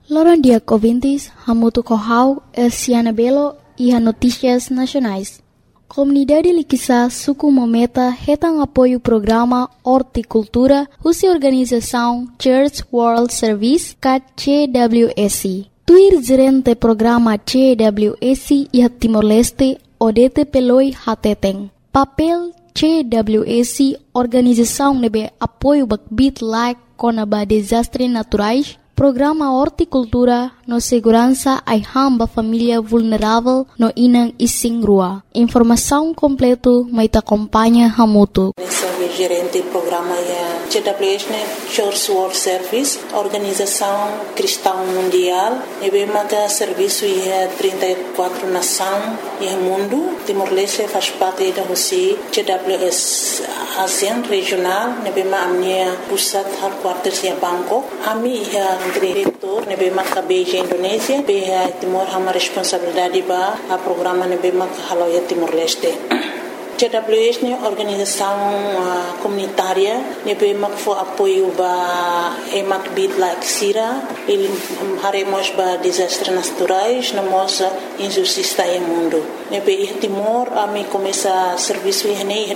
Loran dia ouvintes, Hamutu Kohau, Elciana Belo e a Notícias Nacionais. Comunidade Liquiçá, Suku Mometa, retam apoio o programa Horticultura, usa organização Church World Service, CWS. Tuir gerente programa CWS e a Timor-Leste, Odete Peloi Hateteng. Papel CWS, organização nebe apoio bakbit like conaba desastres naturais, programa Horticultura no segurança ai hamba família vulnerável no inang ising rua. Informação completo mai ta acompanha Hamutu. Gerente do programa CWS, Church World Service, organização cristã mundial, e bem mata serviço e 34 nações e mundo. Timor-Leste faz parte da Rússia, CWS ASEAN regional, e bem ma amnia pusat headquarters ya Bangkok. Ami diretor, e bem ma Beijing Indonesia, bem Timor hama responsabilidade ba a programa e bem ma haloya Timor-Leste. CWS é organização comunitária, nebe makfo apoio ba emak bit like sira, ele haremos ba desastres naturais, namos injustiça em mundo. Nebe Timor ami começa serviço em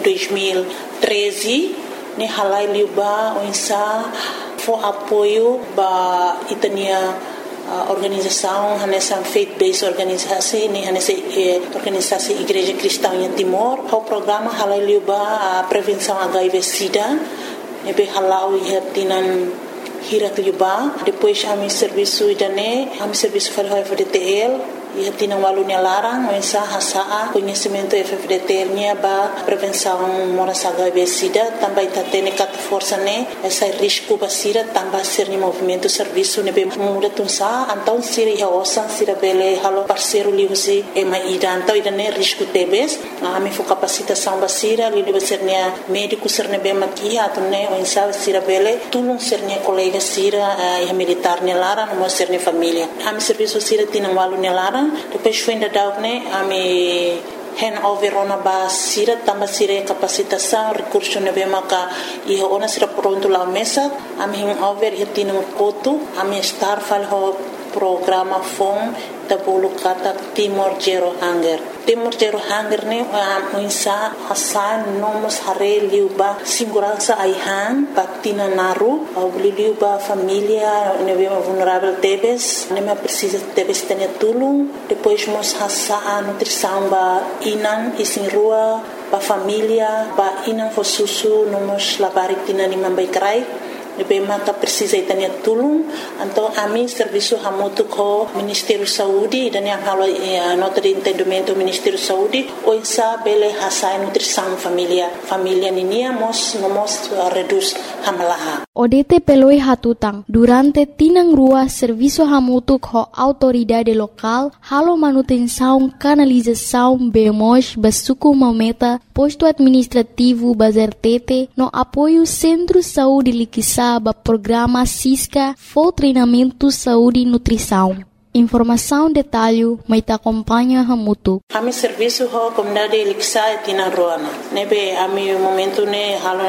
2013, ne halai liuba oinsa fo apoio ba itania organização nessa faith-based organisasi ni nessa organisasi Igreja Cristã em Timor. O programa halaliuba a prevenção HIV/SIDA, nebe halau ihatinan hiratliuba. Depois ami serviço idane, ami serviço para FDTL. E tinha um aluno larang, mas hasa conhecimento FFDT nya ba prevenção moras HIV/SIDA, também tem cat força né essa risco basira também ser no movimento serviço ne muda tunsa então sira ia osan sira bele halo parceiro liusi e mai então idane risco tebes a mi fo capacitação basira li deve ser né médico ser ne be maki atune o insa sira bele tulung ser ne colega sira e militar ne larang mo ser ne família a mi serviço sira tinha um aluno larang. Depois foi ainda daune a me handover ona ba sira tamba sira capacitação recurso nebe maka e ona sira pronto lá mesa a me handover e tinha um coto a me estar fal ho programa FOM da bolo kata Timor Zero Hunger. Timor Zero Hunger ne insa hasan nomos hare liuba segurança aihan patina naru au liuba família nebe vulnerável tebes nebe precisa tebes tenha tulung depois mos hasa nutrição ba inan isin rua ba família ba inan fosusu nomos labari tina ni mambai krai nebe maka precisa itania tulung então a mim serviço hamutu ko Ministério Saúde dan yang halo nota de entendimento Ministério Saúde o insa bele hasa nutrição família ninia mos reduz hamalaha. Odete peloi hatutang durante tinang rua serviço hamutu ko autoridade local halo manutenção canalização bemos basuku mameta posto administrativo bazertete no apoio Centro Saúde Liquiçá ba programa SISCA for treinamento saúde e nutrição. Informação detalhe mai ta acompanha Hamutu. Ami serviço ho comunidade Liquiçá tina roana. Nebe ami momento ne halo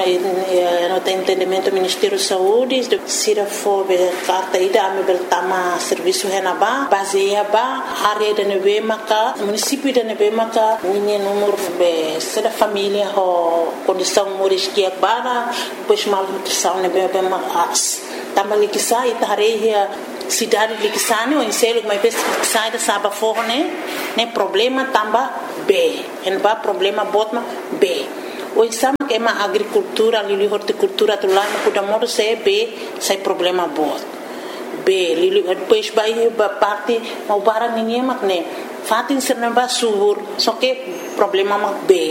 no entendimento Ministério Saúde sira fo be carta ida ami bertama serviço henaba baseia ba área de nebe maka município de nebe maka minha número be seda família ho condição moris que bara depois mal nutrição nebe be mas tama Liquiçá itareia cidade Liquiçá ne o enselo mas sai da saba forne ne problema tamba B en ba problema botma B o exame que é uma agricultura ali horticultura do lá no da modo se B sai problema bot B li depois vai parte o bara ninguém mas ne fatin ser não ba sur só que problema B